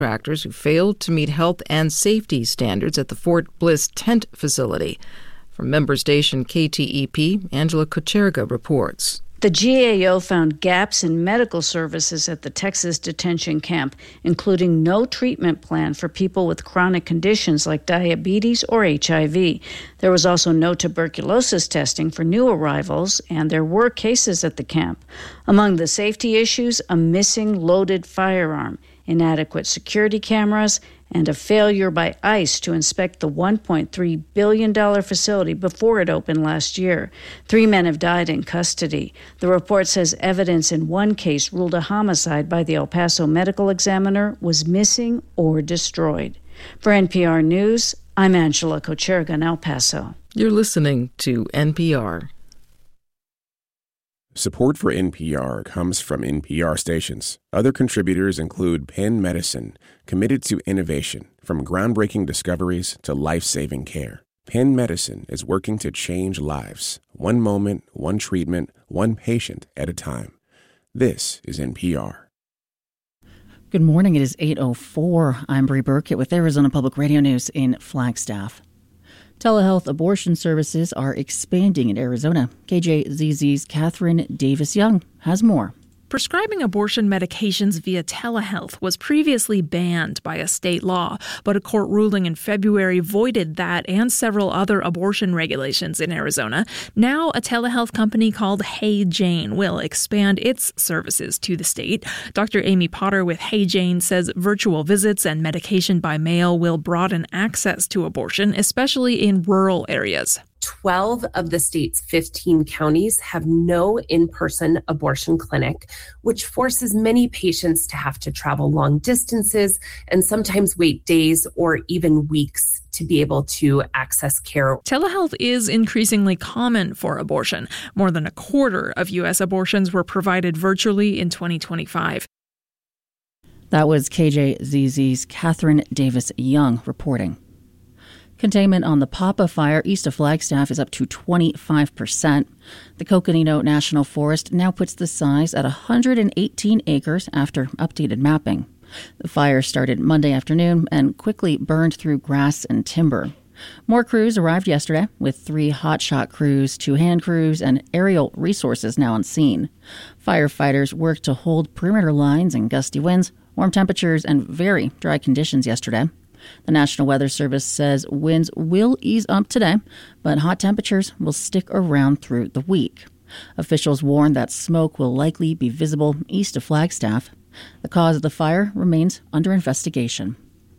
contractors who failed to meet health and safety standards at the Fort Bliss tent facility. From member station KTEP, Angela Kocherga reports. The GAO found gaps in medical services at the Texas detention camp, including no treatment plan for people with chronic conditions like diabetes or HIV. There was also no tuberculosis testing for new arrivals, and there were cases at the camp. Among the safety issues, a missing loaded firearm, inadequate security cameras, and a failure by ICE to inspect the $1.3 billion facility before it opened last year. 3 men have died in custody. The report says evidence in one case ruled a homicide by the El Paso medical examiner was missing or destroyed. For NPR News, I'm Angela Kocherga in El Paso. You're listening to NPR. Support for NPR comes from NPR stations. Other contributors include Penn Medicine, committed to innovation, from groundbreaking discoveries to life-saving care. Penn Medicine is working to change lives, one moment, one treatment, one patient at a time. This is NPR. Good morning. It is 8:04. I'm Bree Burkett with Arizona Public Radio News in Flagstaff. Telehealth abortion services are expanding in Arizona. KJZZ's Catherine Davis-Young has more. Prescribing abortion medications via telehealth was previously banned by a state law, but a court ruling in February voided that and several other abortion regulations in Arizona. Now, a telehealth company called Hey Jane will expand its services to the state. Dr. Amy Potter with Hey Jane says virtual visits and medication by mail will broaden access to abortion, especially in rural areas. 12 of the state's 15 counties have no in-person abortion clinic, which forces many patients to have to travel long distances and sometimes wait days or even weeks to be able to access care. Telehealth is increasingly common for abortion. More than a quarter of U.S. abortions were provided virtually in 2025. That was KJZZ's Catherine Davis-Young reporting. Containment on the Papa Fire east of Flagstaff is up to 25%. The Coconino National Forest now puts the size at 118 acres after updated mapping. The fire started Monday afternoon and quickly burned through grass and timber. More crews arrived yesterday, with 3 hotshot crews, 2 hand crews, and aerial resources now on scene. Firefighters worked to hold perimeter lines in gusty winds, warm temperatures, and very dry conditions yesterday. The National Weather Service says winds will ease up today, but hot temperatures will stick around through the week. Officials warn that smoke will likely be visible east of Flagstaff. The cause of the fire remains under investigation.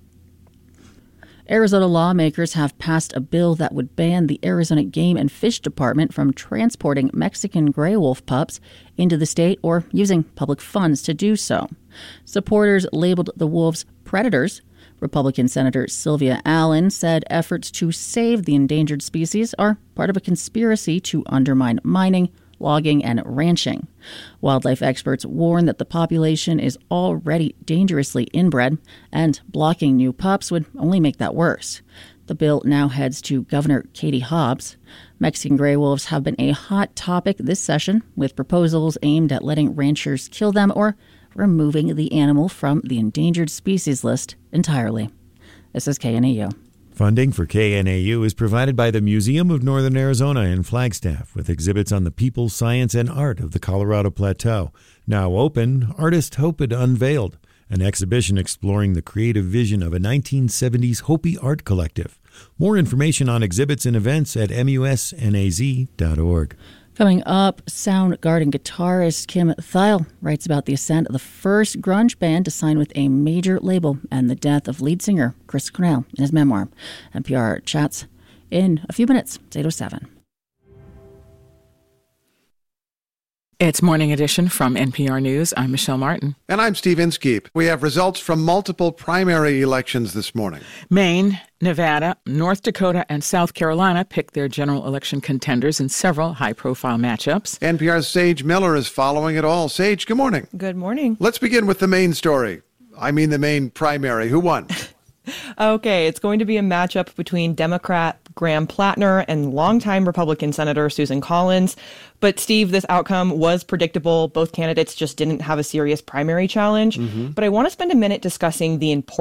Arizona lawmakers have passed a bill that would ban the Arizona Game and Fish Department from transporting Mexican gray wolf pups into the state or using public funds to do so. Supporters labeled the wolves predators. Republican Senator Sylvia Allen said efforts to save the endangered species are part of a conspiracy to undermine mining, logging, and ranching. Wildlife experts warn that the population is already dangerously inbred, and blocking new pups would only make that worse. The bill now heads to Governor Katie Hobbs. Mexican gray wolves have been a hot topic this session, with proposals aimed at letting ranchers kill them or removing the animal from the endangered species list entirely. This is KNAU. Funding for KNAU is provided by the Museum of Northern Arizona in Flagstaff, with exhibits on the people, science, and art of the Colorado Plateau. Now open, Artist Hoped Unveiled, an exhibition exploring the creative vision of a 1970s Hopi art collective. More information on exhibits and events at musnaz.org. Coming up, Soundgarden guitarist Kim Thayil writes about the ascent of the first grunge band to sign with a major label and the death of lead singer Chris Cornell in his memoir. NPR chats in a few minutes. It's 8:07. It's Morning Edition from NPR News. I'm Michelle Martin. And I'm Steve Inskeep. We have results from multiple primary elections this morning. Maine, Nevada, North Dakota, and South Carolina picked their general election contenders in several high-profile matchups. NPR's Sage Miller is following it all. Sage, good morning. Good morning. Let's begin with the Maine story. I mean the Maine primary. Who won? Okay, it's going to be a matchup between Democrat Graham Plattner and longtime Republican Senator Susan Collins. But Steve, this outcome was predictable. Both candidates just didn't have a serious primary challenge. But I want to spend a minute discussing the importance